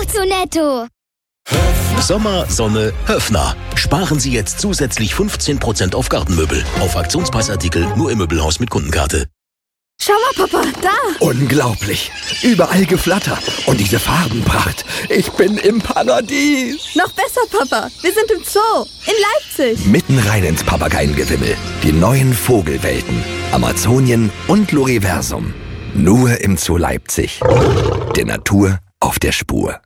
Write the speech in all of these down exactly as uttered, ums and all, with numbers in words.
doch zu netto. Sommer, Sonne, Höffner. Sparen Sie jetzt zusätzlich fünfzehn Prozent auf Gartenmöbel. Auf Aktionspreisartikel nur im Möbelhaus mit Kundenkarte. Schau mal, Papa, da! Unglaublich. Überall Geflatter. Und diese Farbenpracht. Ich bin im Paradies. Noch besser, Papa. Wir sind im Zoo. In Leipzig. Mitten rein ins Papageiengewimmel. Die neuen Vogelwelten. Amazonien und Loriversum. Nur im Zoo Leipzig. Der Natur auf der Spur.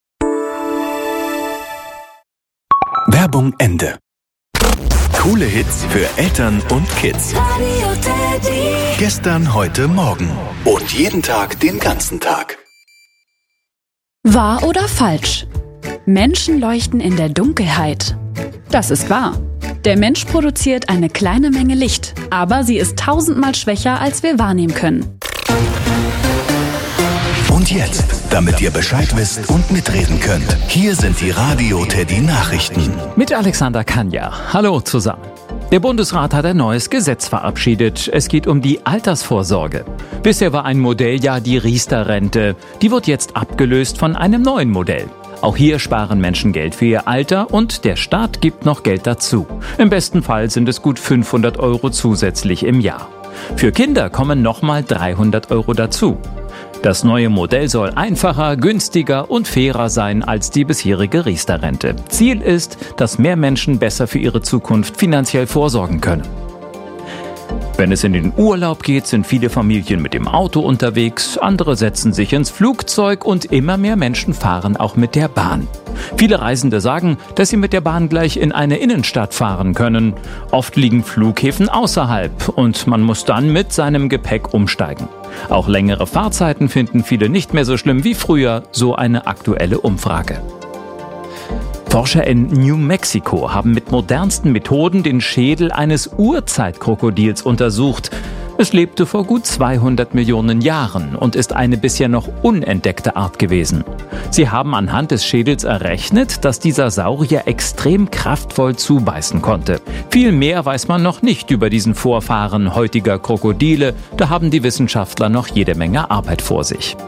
Werbung Ende. Coole Hits für Eltern und Kids. Radio Teddy. Gestern, heute, morgen. Und jeden Tag, den ganzen Tag. Wahr oder falsch? Menschen leuchten in der Dunkelheit. Das ist wahr. Der Mensch produziert eine kleine Menge Licht, aber sie ist tausendmal schwächer, als wir wahrnehmen können. Und jetzt, damit ihr Bescheid wisst und mitreden könnt, hier sind die Radio Teddy Nachrichten. Mit Alexander Kanja. Hallo zusammen. Der Bundesrat hat ein neues Gesetz verabschiedet. Es geht um die Altersvorsorge. Bisher war ein Modell ja die Riester-Rente. Die wird jetzt abgelöst von einem neuen Modell. Auch hier sparen Menschen Geld für ihr Alter und der Staat gibt noch Geld dazu. Im besten Fall sind es gut fünfhundert Euro zusätzlich im Jahr. Für Kinder kommen nochmal dreihundert Euro dazu. Das neue Modell soll einfacher, günstiger und fairer sein als die bisherige Riester-Rente. Ziel ist, dass mehr Menschen besser für ihre Zukunft finanziell vorsorgen können. Wenn es in den Urlaub geht, sind viele Familien mit dem Auto unterwegs, andere setzen sich ins Flugzeug und immer mehr Menschen fahren auch mit der Bahn. Viele Reisende sagen, dass sie mit der Bahn gleich in eine Innenstadt fahren können. Oft liegen Flughäfen außerhalb und man muss dann mit seinem Gepäck umsteigen. Auch längere Fahrzeiten finden viele nicht mehr so schlimm wie früher, so eine aktuelle Umfrage. Forscher in New Mexico haben mit modernsten Methoden den Schädel eines Urzeitkrokodils untersucht. Es lebte vor gut zweihundert Millionen Jahren und ist eine bisher noch unentdeckte Art gewesen. Sie haben anhand des Schädels errechnet, dass dieser Saurier extrem kraftvoll zubeißen konnte. Viel mehr weiß man noch nicht über diesen Vorfahren heutiger Krokodile. Da haben die Wissenschaftler noch jede Menge Arbeit vor sich.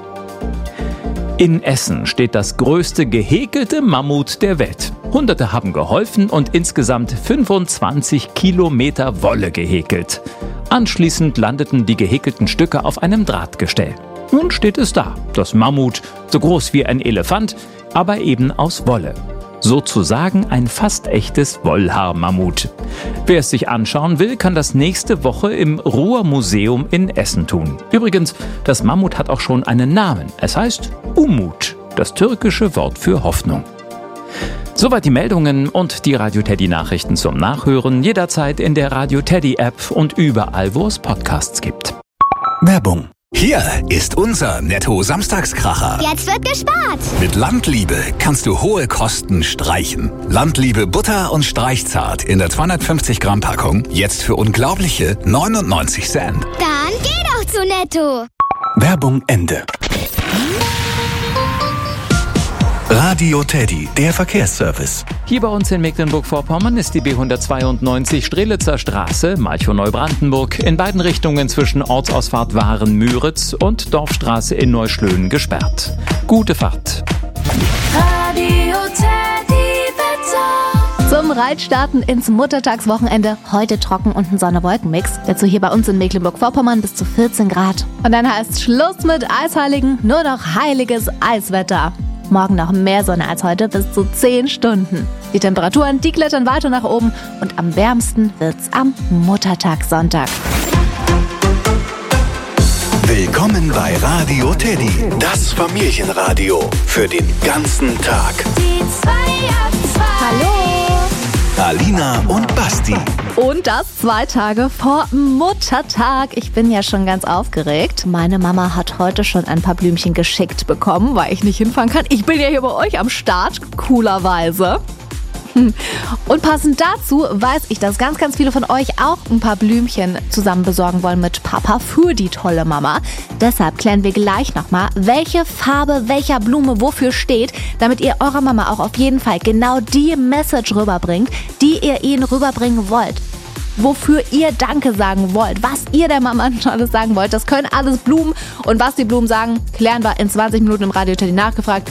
In Essen steht das größte gehäkelte Mammut der Welt. Hunderte haben geholfen und insgesamt fünfundzwanzig Kilometer Wolle gehäkelt. Anschließend landeten die gehäkelten Stücke auf einem Drahtgestell. Nun steht es da, das Mammut, so groß wie ein Elefant, aber eben aus Wolle. Sozusagen ein fast echtes Wollhaar-Mammut. Wer es sich anschauen will, kann das nächste Woche im Ruhr-Museum in Essen tun. Übrigens, das Mammut hat auch schon einen Namen. Es heißt Umut, das türkische Wort für Hoffnung. Soweit die Meldungen und die Radio Teddy Nachrichten zum Nachhören, jederzeit in der Radio Teddy App und überall, wo es Podcasts gibt. Werbung. Hier ist unser Netto-Samstagskracher. Jetzt wird gespart. Mit Landliebe kannst du hohe Kosten streichen. Landliebe Butter und Streichzart in der zweihundertfünfzig Gramm Packung jetzt für unglaubliche neunundneunzig Cent. Dann geh doch zu netto. Werbung Ende. Radio Teddy, der Verkehrsservice. Hier bei uns in Mecklenburg-Vorpommern ist die B hundertzweiundneunzig Strelitzer Straße, Malchow-Neubrandenburg, in beiden Richtungen zwischen Ortsausfahrt Waren-Müritz und Dorfstraße in Neuschlöen gesperrt. Gute Fahrt. Radio Teddy Wetter. Zum Reitstarten ins Muttertagswochenende. Heute trocken und ein Sonne-Wolken-Mix. Dazu hier bei uns in Mecklenburg-Vorpommern bis zu vierzehn Grad. Und dann heißt Schluss mit Eisheiligen, nur noch heiliges Eiswetter. Morgen noch mehr Sonne als heute, bis zu zehn Stunden. Die Temperaturen, die klettern weiter nach oben und am wärmsten wird's am Muttertagssonntag. Willkommen bei Radio Teddy, das Familienradio für den ganzen Tag. Die zwei ab zwei. Hallo! Alina und Basti. Und das zwei Tage vor Muttertag. Ich bin ja schon ganz aufgeregt. Meine Mama hat heute schon ein paar Blümchen geschickt bekommen, weil ich nicht hinfahren kann. Ich bin ja hier bei euch am Start, coolerweise. Und passend dazu weiß ich, dass ganz, ganz viele von euch auch ein paar Blümchen zusammen besorgen wollen mit Papa für die tolle Mama. Deshalb klären wir gleich nochmal, welche Farbe welcher Blume wofür steht, damit ihr eurer Mama auch auf jeden Fall genau die Message rüberbringt, die ihr ihnen rüberbringen wollt. Wofür ihr Danke sagen wollt, was ihr der Mama alles sagen wollt. Das können alles Blumen. Und was die Blumen sagen, klären wir in zwanzig Minuten im Radio Teddy nachgefragt.